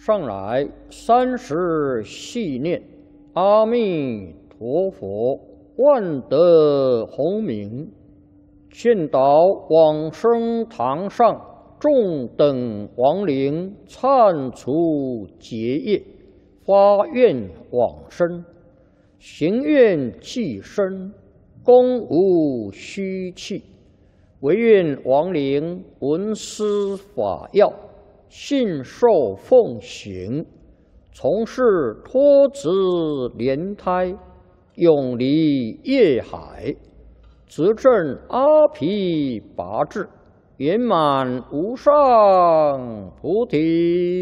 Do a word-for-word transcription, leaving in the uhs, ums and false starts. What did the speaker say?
上来三十细念，阿弥陀佛，万德洪名，劝导往生堂上众等亡灵忏除结业，发愿往生，行愿济身，功无虚弃，唯愿亡灵闻思法要，信受奉行，从事脱子莲胎，永离业海，执证阿毗跋致，圆满无上菩提。